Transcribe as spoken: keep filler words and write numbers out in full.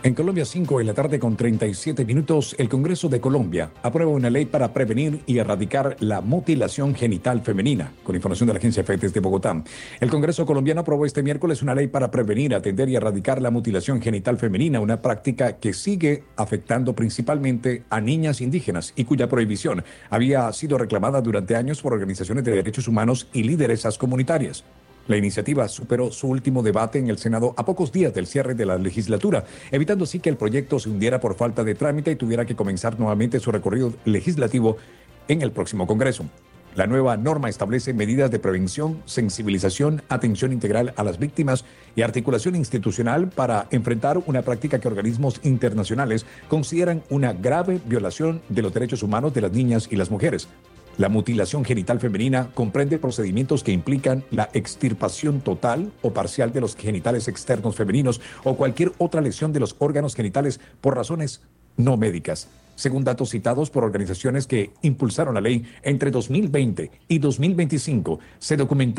En Colombia, cinco de la tarde con treinta y siete minutos, el Congreso de Colombia aprueba una ley para prevenir y erradicar la mutilación genital femenina, con información de la agencia F E desde Bogotá. El Congreso colombiano aprobó este miércoles una ley para prevenir, atender y erradicar la mutilación genital femenina, una práctica que sigue afectando principalmente a niñas indígenas y cuya prohibición había sido reclamada durante años por organizaciones de derechos humanos y lideresas comunitarias. La iniciativa superó su último debate en el Senado a pocos días del cierre de la legislatura, evitando así que el proyecto se hundiera por falta de trámite y tuviera que comenzar nuevamente su recorrido legislativo en el próximo Congreso. La nueva norma establece medidas de prevención, sensibilización, atención integral a las víctimas y articulación institucional para enfrentar una práctica que organismos internacionales consideran una grave violación de los derechos humanos de las niñas y las mujeres. La mutilación genital femenina comprende procedimientos que implican la extirpación total o parcial de los genitales externos femeninos o cualquier otra lesión de los órganos genitales por razones no médicas. Según datos citados por organizaciones que impulsaron la ley, entre dos mil veinte y dos mil veinticinco se documentaron